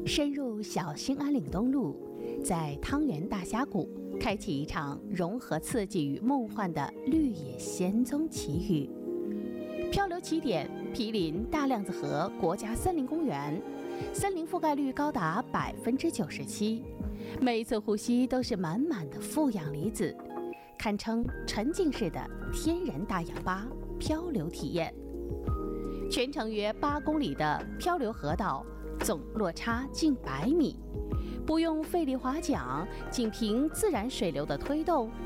深入小兴安岭东路，在汤圆大峡谷开启一场融合刺激与梦幻的绿野仙踪奇遇。漂流起点毗邻大量子河国家森林公园，森林覆盖率高达97%，每一次呼吸都是满满的负氧离子，堪称沉浸式的天然大氧吧漂流体验。全程约8公里的漂流河道，总落差近100米，不用费力划桨，仅凭自然水流的推动，